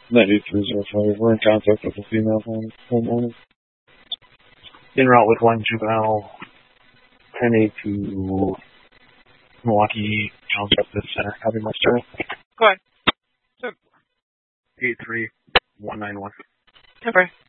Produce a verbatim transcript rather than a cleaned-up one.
ninety-three oh five. We're in contact with a female home homeowner. En route with one juvenile, ten eight to Milwaukee Child Justice Center. Copy, Master. Go ahead. So, eight three one nine one. okay.